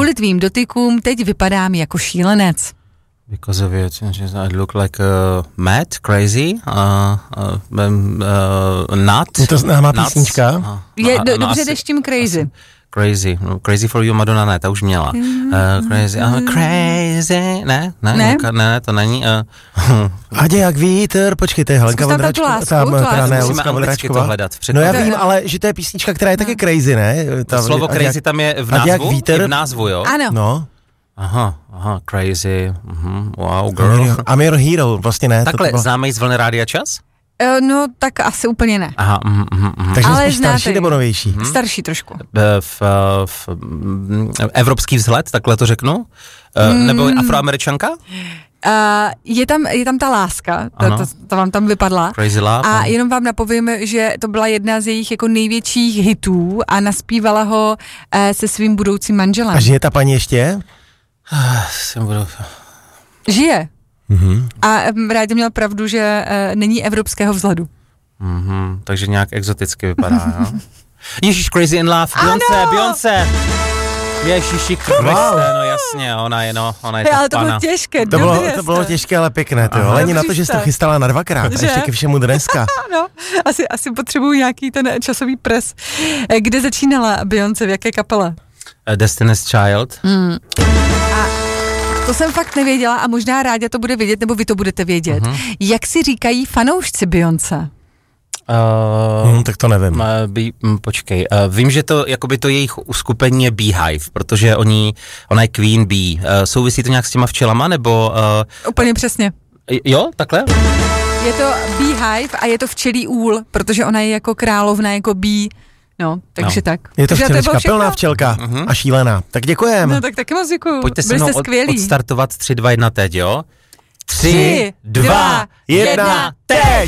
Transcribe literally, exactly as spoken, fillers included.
Kvůli tvým dotykům teď vypadám jako šílenec. Because of it, I look like uh, mad, crazy, uh, uh, uh, nut. Je to známá písnička? Uh, Je, no, do, no, dobře, asi, jdeš tím crazy. Asi. Crazy, no, crazy for you, Madonna, ne, ta už měla. Uh, crazy, uh, crazy, ne, ne, ne, ne, ne to není. Uh, Ať jak vítr, počkej, to je Helenka Vondráčková. Tam, teda ne, Helenka Vondráčková. No já vím, ale že to je písnička, která je taky crazy, ne? Ta, slovo crazy jak, tam je v názvu, je v názvu, jo? Ano. No. Aha, aha, crazy, uh-huh, wow, girl. I'm your hero, vlastně ne. Takhle, známe z Vlny Rádia Čas? Uh, no, tak asi úplně ne. Aha, mm, mm, mm. Takže spíš starší nebo novější? Hmm? Starší trošku. V, v, v evropský vzhled, takhle to řeknu? Mm. Nebo Afroameričanka? Uh, je, tam, je tam ta láska, to, to, to vám tam vypadla. Crazy love. A jenom vám napovím, že to byla jedna z jejich jako největších hitů a naspívala ho uh, se svým budoucím manželem. A žije ta paní ještě? Uh, žije. Mm-hmm. A Rádě měl pravdu, že uh, není evropského vzhledu. Mm-hmm, takže nějak exoticky vypadá, jo? Ježíš, Crazy in Love, Beyoncé, Beyoncé. Ježíši Kriste, wow. No jasně, ona je, no, ona je hey, ta ale to pana. bylo těžké, to bylo, to bylo těžké, ale pěkné, to jo. Leni na to, že jsi to chystala na dvakrát, a ještě ke všemu dneska. No, asi, asi potřebuju nějaký ten časový pres. Kde začínala Beyoncé, v jaké kapele? Uh, Destiny's Child. Mm. A to jsem fakt nevěděla a možná Ráďa to bude vědět, nebo vy to budete vědět. Uh-huh. Jak si říkají fanoušci Beyoncé? Uh, hmm, tak to nevím. Uh, bí, m, počkej, uh, vím, že to, jakoby to jejich uskupení je Beehive, protože oni, ona je Queen Bee. Uh, souvisí to nějak s těma včelama, nebo... Uh, Úplně přesně. Jo, takhle? Je to Beehive a je to včelí úl, protože ona je jako královna, jako bee. No, takže no. tak. Je to takže včelička, to plná včelka uh-huh. a šílená. Tak děkujem. No tak taky moc děkuju. Pojďte se mnou od, odstartovat tři, dva, jedna teď, jo? tři, dva, jedna, teď!